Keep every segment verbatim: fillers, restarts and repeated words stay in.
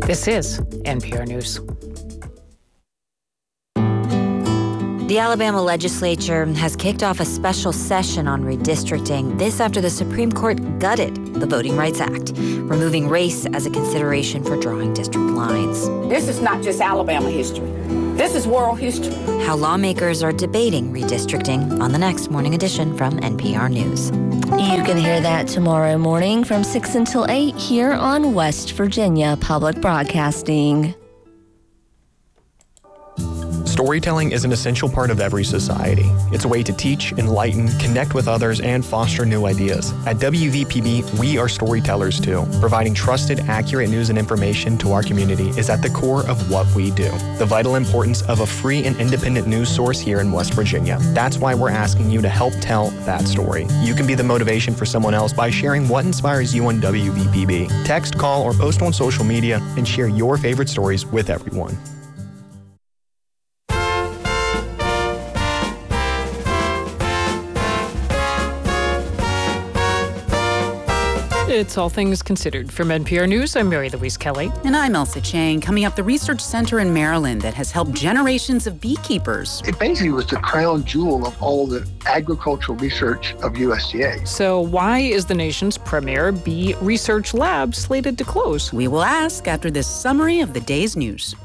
This is N P R News. The Alabama legislature has kicked off a special session on redistricting. This after the Supreme Court gutted the Voting Rights Act, removing race as a consideration for drawing district lines. This is not just Alabama history. This is world history. How lawmakers are debating redistricting on the next Morning Edition from N P R News. You can hear that tomorrow morning from six until eight here on West Virginia Public Broadcasting. Storytelling is an essential part of every society. It's a way to teach, enlighten, connect with others, and foster new ideas. At W V P B, we are storytellers too. Providing trusted, accurate news and information to our community is at the core of what we do. The vital importance of a free and independent news source here in West Virginia. That's why we're asking you to help tell that story. You can be the motivation for someone else by sharing what inspires you on W V P B. Text, call, or post on social media and share your favorite stories with everyone. It's All Things Considered. From N P R News, I'm Mary Louise Kelly. And I'm Elsa Chang. Coming up, the research center in Maryland that has helped generations of beekeepers. It basically was the crown jewel of all the agricultural research of U S D A. So why is the nation's premier bee research lab slated to close? We will ask after this summary of the day's news.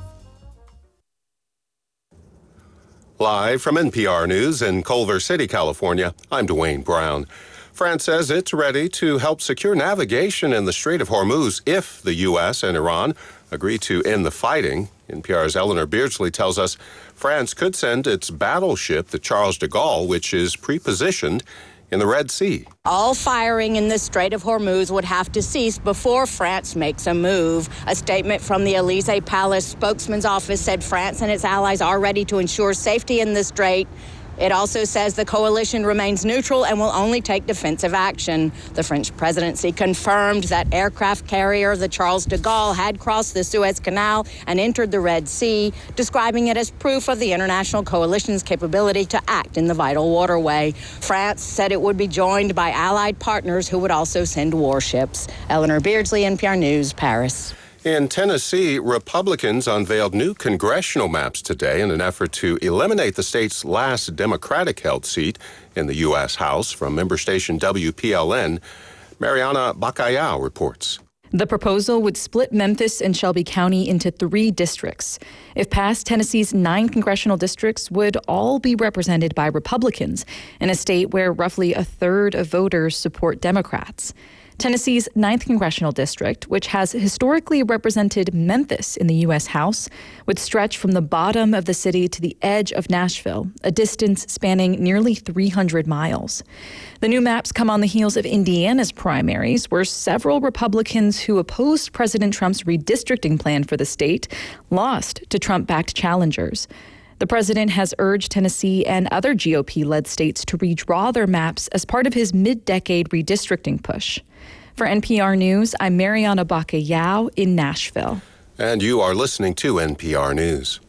Live from N P R News in Culver City, California, I'm Dwayne Brown. France says it's ready to help secure navigation in the Strait of Hormuz if the U S and Iran agree to end the fighting. N P R's Eleanor Beardsley tells us France could send its battleship, the Charles de Gaulle, which is pre-positioned in the Red Sea. All firing in the Strait of Hormuz would have to cease before France makes a move. A statement from the Elysee Palace spokesman's office said France and its allies are ready to ensure safety in the strait. It also says the coalition remains neutral and will only take defensive action. The French presidency confirmed that aircraft carrier the Charles de Gaulle had crossed the Suez Canal and entered the Red Sea, describing it as proof of the international coalition's capability to act in the vital waterway. France said it would be joined by allied partners who would also send warships. Eleanor Beardsley, N P R News, Paris. In Tennessee, Republicans unveiled new congressional maps today in an effort to eliminate the state's last Democratic-held seat in the U S House. From member station W P L N, Mariana Bacallao reports. The proposal would split Memphis and Shelby County into three districts. If passed, Tennessee's nine congressional districts would all be represented by Republicans in a state where roughly a third of voters support Democrats. Tennessee's ninth Congressional District, which has historically represented Memphis in the U S House, would stretch from the bottom of the city to the edge of Nashville, a distance spanning nearly three hundred miles. The new maps come on the heels of Indiana's primaries, where several Republicans who opposed President Trump's redistricting plan for the state lost to Trump-backed challengers. The president has urged Tennessee and other G O P-led states to redraw their maps as part of his mid-decade redistricting push. For N P R News, I'm Mariana Bacallao in Nashville. And you are listening to N P R News.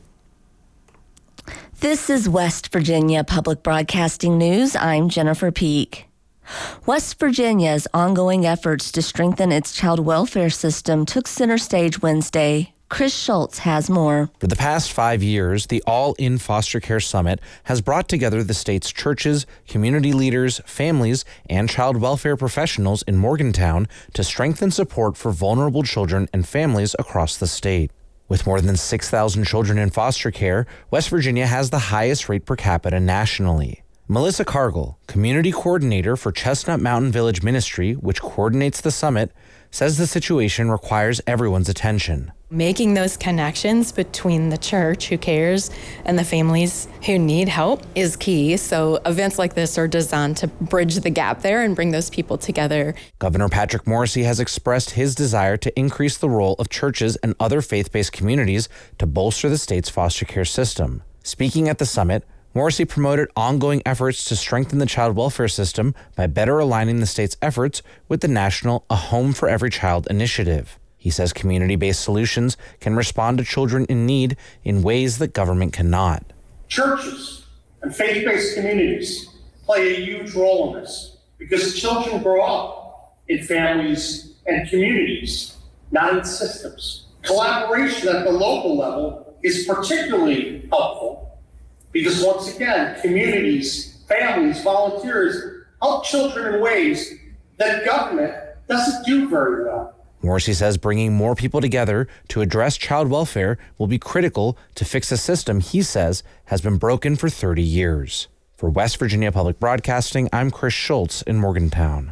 This is West Virginia Public Broadcasting News. I'm Jennifer Peak. West Virginia's ongoing efforts to strengthen its child welfare system took center stage Wednesday. Chris Schultz has more. For the past five years, the All In Foster Care Summit has brought together the state's churches, community leaders, families, and child welfare professionals in Morgantown to strengthen support for vulnerable children and families across the state. With more than six thousand children in foster care, West Virginia has the highest rate per capita nationally. Melissa Cargill, community coordinator for Chestnut Mountain Village Ministry, which coordinates the summit, says the situation requires everyone's attention. Making those connections between the church, who cares, and the families who need help is key. So events like this are designed to bridge the gap there and bring those people together. Governor Patrick Morrisey has expressed his desire to increase the role of churches and other faith-based communities to bolster the state's foster care system. Speaking at the summit, Morrisey promoted ongoing efforts to strengthen the child welfare system by better aligning the state's efforts with the national A Home for Every Child initiative. He says community-based solutions can respond to children in need in ways that government cannot. Churches and faith-based communities play a huge role in this because children grow up in families and communities, not in systems. Collaboration at the local level is particularly helpful because, once again, communities, families, volunteers help children in ways that government doesn't do very well. Morrissey says bringing more people together to address child welfare will be critical to fix a system he says has been broken for thirty years. For West Virginia Public Broadcasting, I'm Chris Schultz in Morgantown.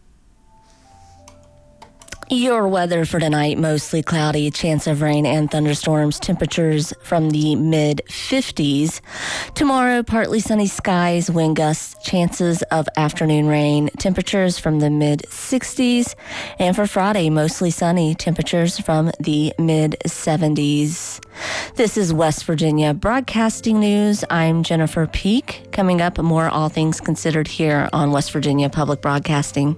Your weather for tonight, mostly cloudy, chance of rain and thunderstorms, temperatures from the mid fifties. Tomorrow, partly sunny skies, wind gusts, chances of afternoon rain, temperatures from the mid sixties. And for Friday, mostly sunny, temperatures from the mid seventies. This is West Virginia Broadcasting News. I'm Jennifer Peak. Coming up, more All Things Considered here on West Virginia Public Broadcasting.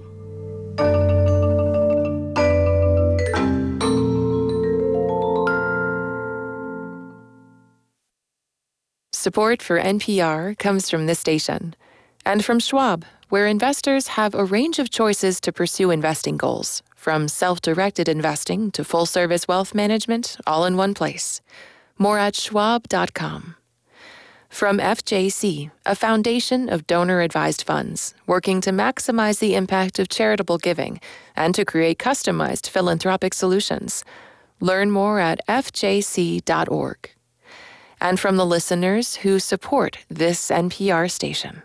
Support for N P R comes from this station and from Schwab, where investors have a range of choices to pursue investing goals, from self-directed investing to full-service wealth management, all in one place. More at schwab dot com. From F J C, a foundation of donor-advised funds working to maximize the impact of charitable giving and to create customized philanthropic solutions. Learn more at f j c dot org. And from the listeners who support this N P R station.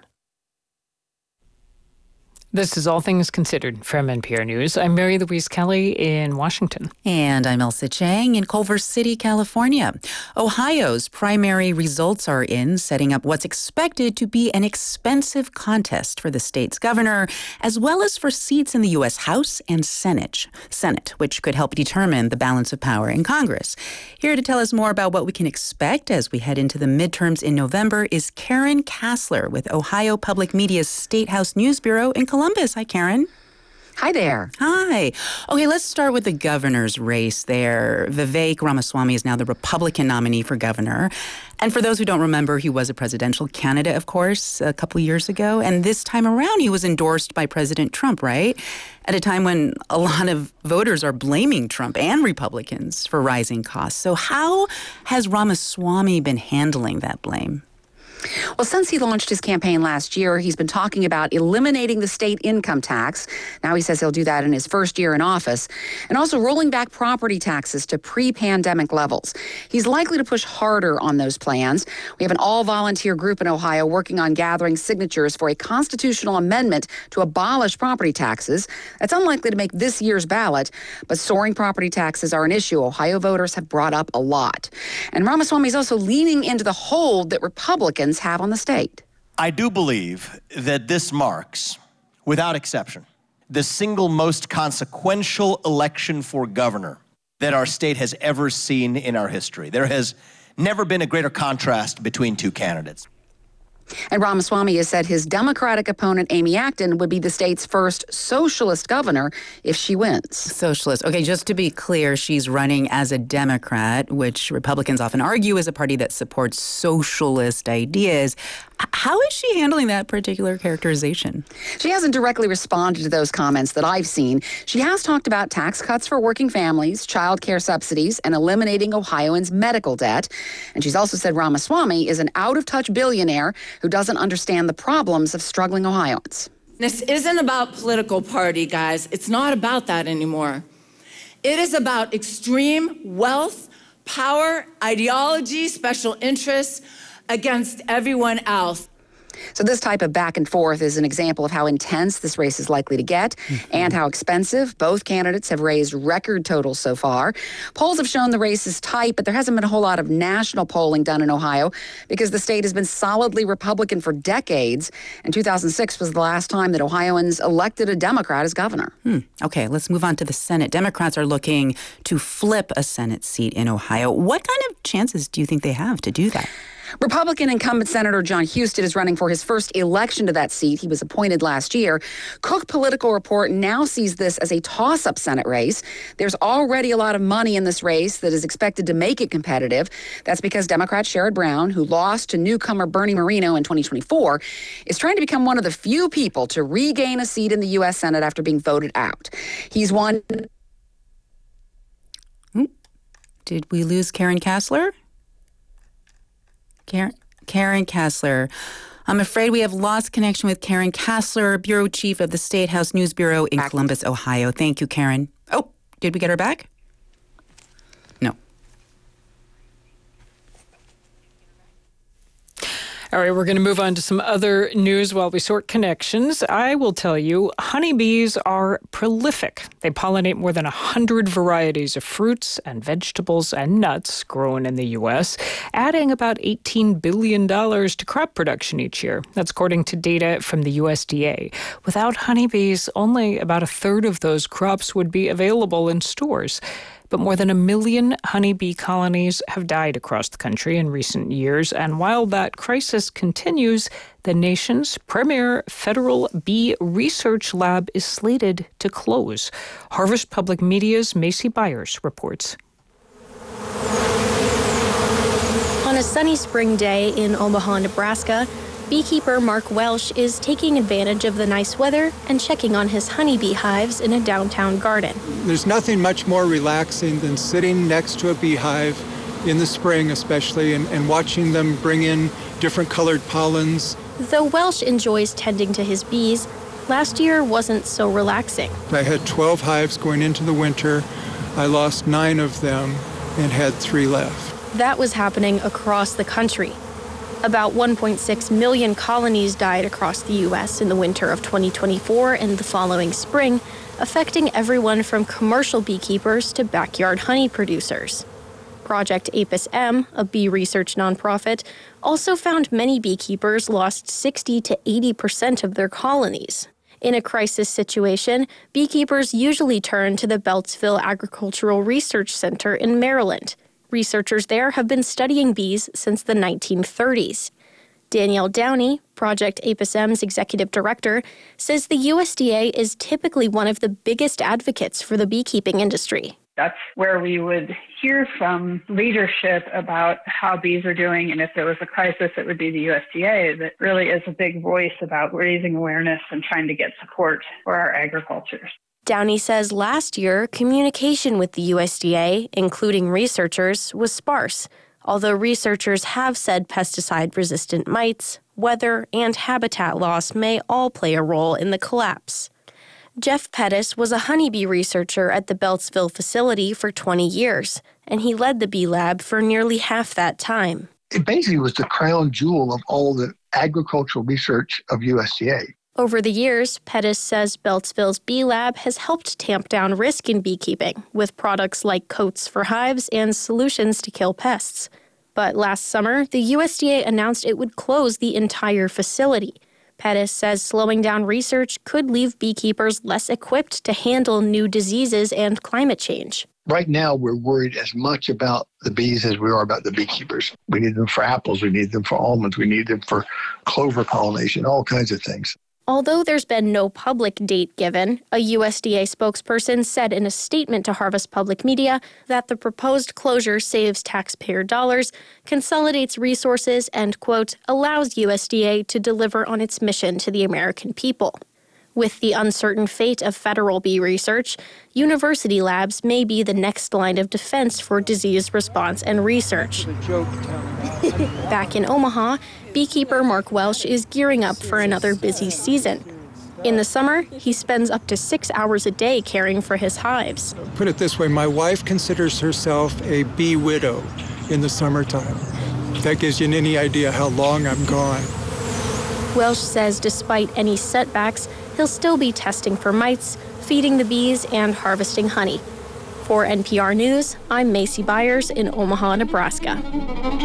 This is All Things Considered from N P R News. I'm Mary Louise Kelly in Washington. And I'm Elsa Chang in Culver City, California. Ohio's primary results are in, setting up what's expected to be an expensive contest for the state's governor, as well as for seats in the U S House and Senate, Senate, which could help determine the balance of power in Congress. Here to tell us more about what we can expect as we head into the midterms in November is Karen Kassler with Ohio Public Media's State House News Bureau in Columbus. Columbus. Hi, Karen. Hi there. Hi. Okay, let's start with the governor's race there. Vivek Ramaswamy is now the Republican nominee for governor. And for those who don't remember, he was a presidential candidate, of course, a couple years ago. And this time around, he was endorsed by President Trump, right? At a time when a lot of voters are blaming Trump and Republicans for rising costs. So how has Ramaswamy been handling that blame? Well, since he launched his campaign last year, he's been talking about eliminating the state income tax. Now he says he'll do that in his first year in office, and also rolling back property taxes to pre-pandemic levels. He's likely to push harder on those plans. We have an all-volunteer group in Ohio working on gathering signatures for a constitutional amendment to abolish property taxes. That's unlikely to make this year's ballot, but soaring property taxes are an issue Ohio voters have brought up a lot. And Ramaswamy is also leaning into the hold that Republicans have on the state. I do believe that this marks, without exception, the single most consequential election for governor that our state has ever seen in our history. There has never been a greater contrast between two candidates. And Ramaswamy has said his Democratic opponent, Amy Acton, would be the state's first socialist governor if she wins. Socialist. Okay, just to be clear, she's running as a Democrat, which Republicans often argue is a party that supports socialist ideas. How is she handling that particular characterization? She hasn't directly responded to those comments that I've seen. She has talked about tax cuts for working families, child care subsidies, and eliminating Ohioans' medical debt. And she's also said Ramaswamy is an out-of-touch billionaire who doesn't understand the problems of struggling Ohioans. This isn't about political party, guys. It's not about that anymore. It is about extreme wealth, power, ideology, special interests against everyone else. So this type of back and forth is an example of how intense this race is likely to get mm-hmm. and how expensive. Both candidates have raised record totals so far. Polls have shown the race is tight, but there hasn't been a whole lot of national polling done in Ohio because the state has been solidly Republican for decades. And two thousand six was the last time that Ohioans elected a Democrat as governor. Hmm. Okay, let's move on to the Senate. Democrats are looking to flip a Senate seat in Ohio. What kind of chances do you think they have to do that? Republican incumbent Senator John Husted is running for his first election to that seat. He was appointed last year. Cook Political Report now sees this as a toss-up Senate race. There's already a lot of money in this race that is expected to make it competitive. That's because Democrat Sherrod Brown, who lost to newcomer Bernie Moreno in twenty twenty-four, is trying to become one of the few people to regain a seat in the U S Senate after being voted out. He's won... Did we lose Karen Kassler? Karen, Karen Kassler. I'm afraid we have lost connection with Karen Kassler, Bureau Chief of the State House News Bureau in Columbus, Ohio. Thank you, Karen. Oh, did we get her back? No. All right, we're going to move on to some other news while we sort connections. I will tell you, honeybees are prolific. They pollinate more than one hundred varieties of fruits and vegetables and nuts grown in the U S, adding about eighteen billion dollars to crop production each year. That's according to data from the U S D A. Without honeybees, only about a third of those crops would be available in stores. But more than a million honeybee colonies have died across the country in recent years. And while that crisis continues, the nation's premier federal bee research lab is slated to close. Harvest Public Media's Macy Byers reports. On a sunny spring day in Omaha, Nebraska, beekeeper Mark Welsh is taking advantage of the nice weather and checking on his honeybee hives in a downtown garden. There's nothing much more relaxing than sitting next to a beehive in the spring especially and, and watching them bring in different colored pollens. Though Welsh enjoys tending to his bees, last year wasn't so relaxing. I had twelve hives going into the winter. I lost nine of them and had three left. That was happening across the country. About one point six million colonies died across the U S in the winter of twenty twenty-four and the following spring, affecting everyone from commercial beekeepers to backyard honey producers. Project APIS M, a bee research nonprofit, also found many beekeepers lost sixty to eighty percent of their colonies. In a crisis situation, beekeepers usually turn to the Beltsville Agricultural Research Center in Maryland. Researchers there have been studying bees since the nineteen thirties. Danielle Downey, Project APIS M's executive director, says the U S D A is typically one of the biggest advocates for the beekeeping industry. That's where we would hear from leadership about how bees are doing, and if there was a crisis, it would be the U S D A that really is a big voice about raising awareness and trying to get support for our agriculture. Downey says last year, communication with the U S D A, including researchers, was sparse, although researchers have said pesticide-resistant mites, weather, and habitat loss may all play a role in the collapse. Jeff Pettis was a honeybee researcher at the Beltsville facility for twenty years, and he led the bee lab for nearly half that time. It basically was the crown jewel of all the agricultural research of U S D A. Over the years, Pettis says Beltsville's Bee Lab has helped tamp down risk in beekeeping with products like coats for hives and solutions to kill pests. But last summer, the U S D A announced it would close the entire facility. Pettis says slowing down research could leave beekeepers less equipped to handle new diseases and climate change. Right now, we're worried as much about the bees as we are about the beekeepers. We need them for apples, we need them for almonds, we need them for clover pollination, all kinds of things. Although there's been no public date given, a U S D A spokesperson said in a statement to Harvest Public Media that the proposed closure saves taxpayer dollars, consolidates resources, and, quote, allows U S D A to deliver on its mission to the American people. With the uncertain fate of federal bee research, university labs may be the next line of defense for disease response and research. Back in Omaha, beekeeper Mark Welsh is gearing up for another busy season. In the summer, he spends up to six hours a day caring for his hives. Put it this way, my wife considers herself a bee widow in the summertime. That gives you any idea how long I'm gone. Welsh says despite any setbacks, he'll still be testing for mites, feeding the bees, and harvesting honey. For N P R News, I'm Macy Byers in Omaha, Nebraska.